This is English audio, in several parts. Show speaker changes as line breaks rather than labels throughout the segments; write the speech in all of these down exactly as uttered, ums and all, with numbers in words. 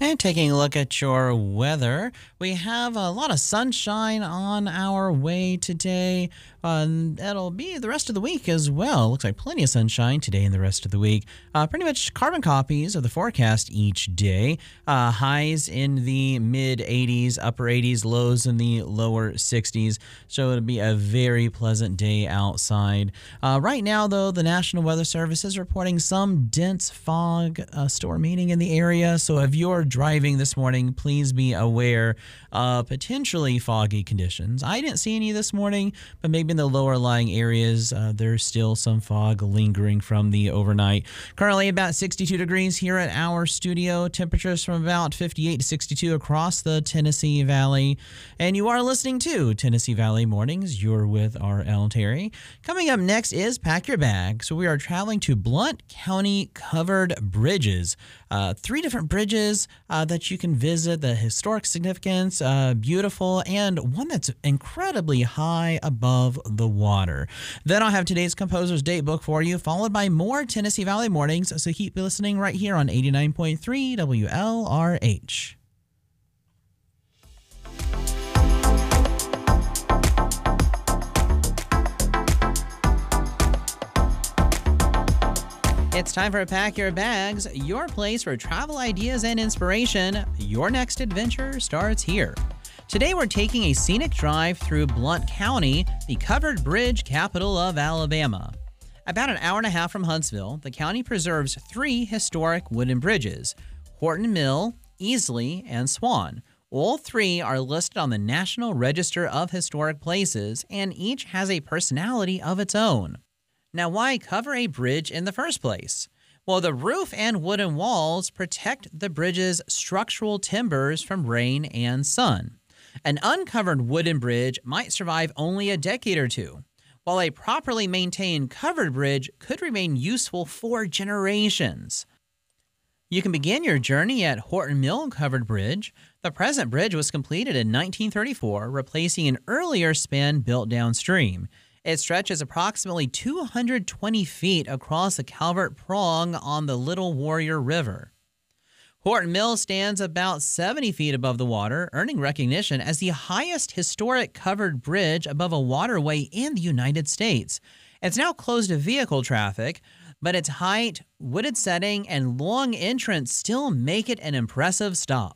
And taking a look at your weather, we have a lot of sunshine on our way today. Um, it'll be the rest of the week as well. Looks like plenty of sunshine today and the rest of the week. Uh, pretty much carbon copies of the forecast each day. Uh, highs in the mid eighties, upper eighties, lows in the lower sixties. So it'll be a very pleasant day outside. Uh, right now, though, the National Weather Service is reporting some dense fog uh, storm meeting in the area. So if you're driving this morning, please be aware of potentially foggy conditions. I didn't see any this morning, but maybe in the lower lying areas, uh, there's still some fog lingering from the overnight. Currently about sixty-two degrees here at our studio. Temperatures from about fifty-eight to sixty-two across the Tennessee Valley. And you are listening to Tennessee Valley Mornings. You're with R L. Terry. Coming up next is Pack Your Bag. So we are traveling to Blount County Covered Bridges. Uh, three different bridges uh, that you can visit, the historic significance, uh, beautiful, and one that's incredibly high above the water. Then I'll have today's Composer's Date Book for you, followed by more Tennessee Valley Mornings, so keep listening right here on eighty-nine point three W L R H. It's time for Pack Your Bags, your place for travel ideas and inspiration. Your next adventure starts here. Today we're taking a scenic drive through Blount County, the covered bridge capital of Alabama. About an hour and a half from Huntsville, the county preserves three historic wooden bridges: Horton Mill, Easley, and Swan. All three are listed on the National Register of Historic Places, and each has a personality of its own. Now, why cover a bridge in the first place? Well, the roof and wooden walls protect the bridge's structural timbers from rain and sun. An uncovered wooden bridge might survive only a decade or two, while a properly maintained covered bridge could remain useful for generations. You can begin your journey at Horton Mill Covered Bridge. The present bridge was completed in nineteen thirty-four, replacing an earlier span built downstream. It stretches approximately two hundred twenty feet across the Calvert Prong on the Little Warrior River. Horton Mill stands about seventy feet above the water, earning recognition as the highest historic covered bridge above a waterway in the United States. It's now closed to vehicle traffic, but its height, wooded setting, and long entrance still make it an impressive stop.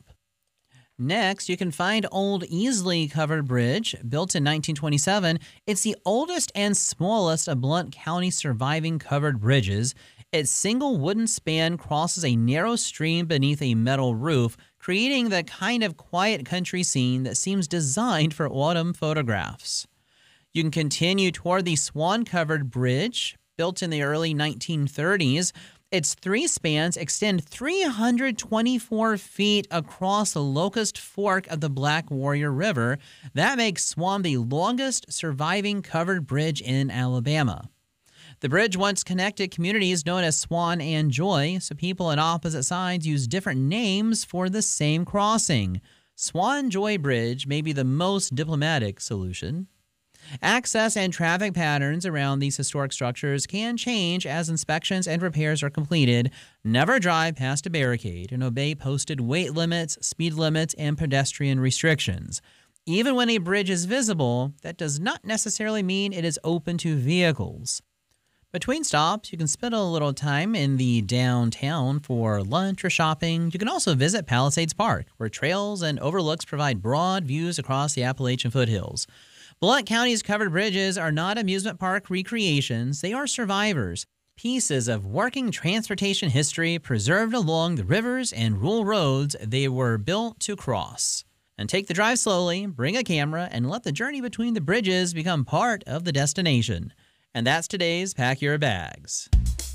Next, you can find Old Easley Covered Bridge. Built in nineteen twenty-seven, it's the oldest and smallest of Blount County's surviving covered bridges. Its single wooden span crosses a narrow stream beneath a metal roof, creating the kind of quiet country scene that seems designed for autumn photographs. You can continue toward the Swan Covered Bridge. Built in the early nineteen thirties, its three spans extend three hundred twenty-four feet across the Locust Fork of the Black Warrior River. That makes Swan the longest surviving covered bridge in Alabama. The bridge once connected communities known as Swan and Joy, so people on opposite sides use different names for the same crossing. Swan Joy Bridge may be the most diplomatic solution. Access and traffic patterns around these historic structures can change as inspections and repairs are completed. Never drive past a barricade and obey posted weight limits, speed limits, and pedestrian restrictions. Even when a bridge is visible, that does not necessarily mean it is open to vehicles. Between stops, you can spend a little time in the downtown for lunch or shopping. You can also visit Palisades Park, where trails and overlooks provide broad views across the Appalachian foothills. Blount County's covered bridges are not amusement park recreations. They are survivors, pieces of working transportation history preserved along the rivers and rural roads they were built to cross. And take the drive slowly, bring a camera, and let the journey between the bridges become part of the destination. And that's today's Pack Your Bags.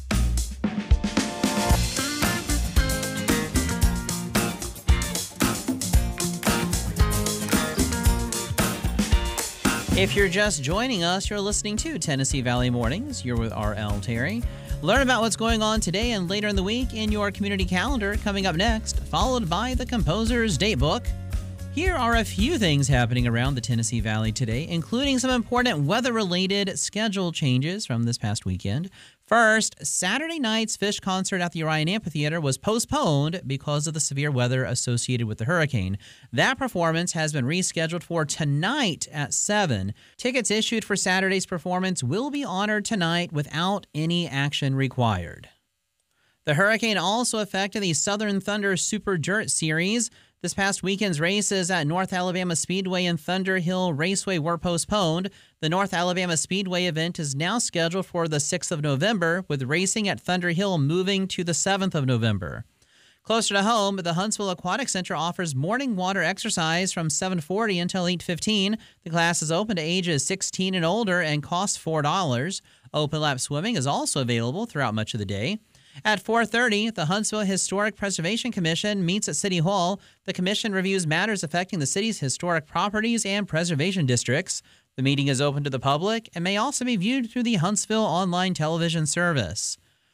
If you're just joining us, you're listening to Tennessee Valley Mornings. You're with R L. Terry. Learn about what's going on today and later in the week in your community calendar coming up next, followed by the Composer's Date Book. Here are a few things happening around the Tennessee Valley today, including some important weather-related schedule changes from this past weekend. First, Saturday night's Phish concert at the Orion Amphitheater was postponed because of the severe weather associated with the hurricane. That performance has been rescheduled for tonight at seven. Tickets issued for Saturday's performance will be honored tonight without any action required. The hurricane also affected the Southern Thunder Super Dirt Series. This past weekend's races at North Alabama Speedway and Thunder Hill Raceway were postponed. The North Alabama Speedway event is now scheduled for the sixth of November, with racing at Thunder Hill moving to the seventh of November. Closer to home, the Huntsville Aquatic Center offers morning water exercise from seven forty until eight fifteen. The class is open to ages sixteen and older and costs four dollars. Open lap swimming is also available throughout much of the day. At four thirty, the Huntsville Historic Preservation Commission meets at City Hall. The commission reviews matters affecting the city's historic properties and preservation districts. The meeting is open to the public and may also be viewed through the Huntsville online television service.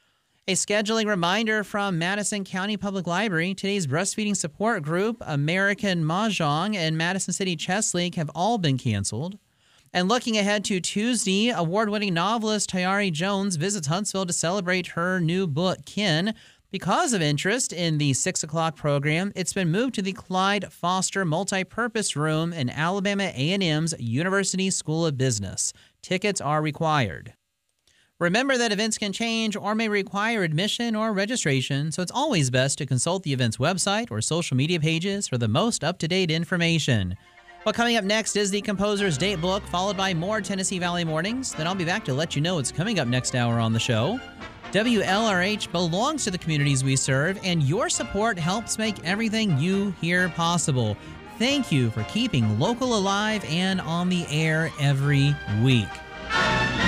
A scheduling reminder from Madison County Public Library: today's breastfeeding support group, American Mahjong, and Madison City Chess League have all been canceled. And looking ahead to Tuesday, award-winning novelist Tayari Jones visits Huntsville to celebrate her new book, Kin. Because of interest in the six o'clock program, it's been moved to the Clyde Foster Multipurpose Room in Alabama A and M's University School of Business. Tickets are required. Remember that events can change or may require admission or registration, so it's always best to consult the event's website or social media pages for the most up-to-date information. Well, coming up next is the Composer's Date Book, followed by more Tennessee Valley Mornings. Then I'll be back to let you know what's coming up next hour on the show. W L R H belongs to the communities we serve, and your support helps make everything you hear possible. Thank you for keeping local alive and on the air every week.